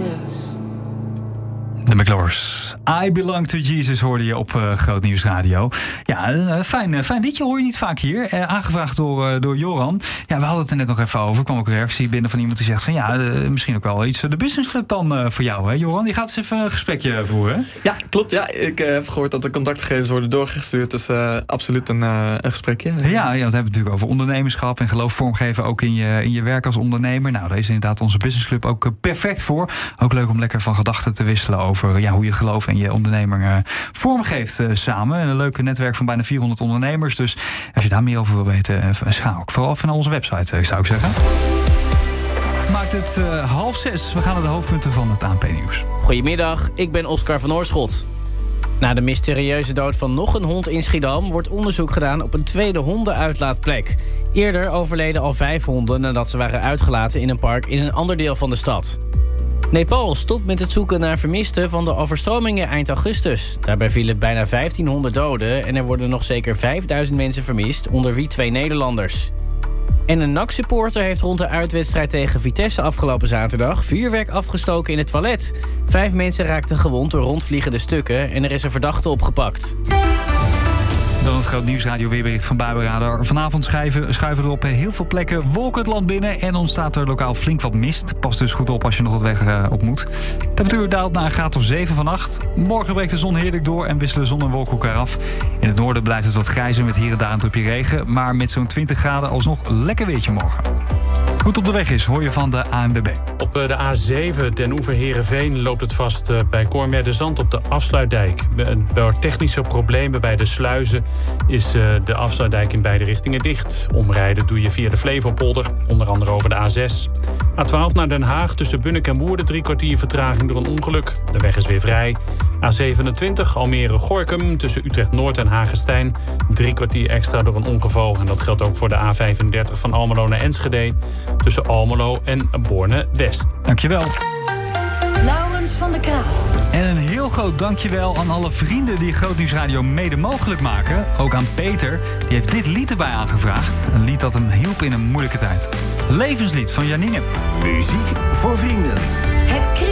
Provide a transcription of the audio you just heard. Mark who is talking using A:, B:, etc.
A: Jesus.
B: De McLaurs. I Belong to Jesus hoorde je op Groot Nieuws Radio. Ja, een fijn liedje, hoor je niet vaak hier. Aangevraagd door Joran. Ja, we hadden het er net nog even over. Er kwam ook een reactie binnen van iemand die zegt van ja, misschien ook wel iets de businessclub dan voor jou, hè Joran? Die gaat eens even een gesprekje voeren, hè?
C: Ja, klopt. Ja. Ik heb gehoord dat de contactgegevens worden doorgestuurd. Dus absoluut een gesprekje.
B: Ja, want we hebben het natuurlijk over ondernemerschap en geloof vormgeven ook in je werk als ondernemer. Nou, daar is inderdaad onze businessclub ook perfect voor. Ook leuk om lekker van gedachten te wisselen over hoe je geloof en je onderneming vormgeeft samen. Een leuke netwerk van bijna 400 ondernemers. Dus als je daar meer over wil weten, schakel ook vooral even naar onze website, zou ik zeggen. Maakt het 5:30. We gaan naar de hoofdpunten van het ANP-nieuws.
D: Goedemiddag, ik ben Oscar van Oorschot. Na de mysterieuze dood van nog een hond in Schiedam wordt onderzoek gedaan op een tweede hondenuitlaatplek. Eerder overleden al 5 honden nadat ze waren uitgelaten in een park in een ander deel van de stad. Nepal stopt met het zoeken naar vermisten van de overstromingen eind augustus. Daarbij vielen bijna 1500 doden en er worden nog zeker 5000 mensen vermist, onder wie 2 Nederlanders. En een NAC-supporter heeft rond de uitwedstrijd tegen Vitesse afgelopen zaterdag vuurwerk afgestoken in het toilet. 5 mensen raakten gewond door rondvliegende stukken en er is een verdachte opgepakt.
B: Dan het Groot Nieuwsradio weerbericht van Buienradar. Vanavond schuiven er op heel veel plekken wolken het land binnen en ontstaat er lokaal flink wat mist. Pas dus goed op als je nog wat weg op moet. De temperatuur daalt naar een graad of 7 vannacht. Morgen breekt de zon heerlijk door en wisselen zon en wolken elkaar af. In het noorden blijft het wat grijzer met hier en daar een drupje regen. Maar met zo'n 20 graden alsnog lekker weertje morgen. Hoe het op de weg is, hoor je van de ANWB.
E: Op de A7 Den Oever-Heerenveen loopt het vast bij Cormerderzand op de afsluitdijk. Door technische problemen bij de sluizen is de afsluitdijk in beide richtingen dicht. Omrijden doe je via de Flevopolder, onder andere over de A6. A12 naar Den Haag tussen Bunnik en Woerden 3 kwartier vertraging door een ongeluk. De weg is weer vrij. A27 Almere-Gorkum tussen Utrecht-Noord en Hagestein 3 kwartier extra door een ongeval. En dat geldt ook voor de A35 van Almelo naar Enschede tussen Almelo en Borne-West.
B: Dankjewel.
A: Laurens van der Kaat.
B: En een heel groot dankjewel aan alle vrienden die Groot Nieuws Radio mede mogelijk maken. Ook aan Peter, die heeft dit lied erbij aangevraagd. Een lied dat hem hielp in een moeilijke tijd. Levenslied van Janine.
F: Muziek voor vrienden.
A: Het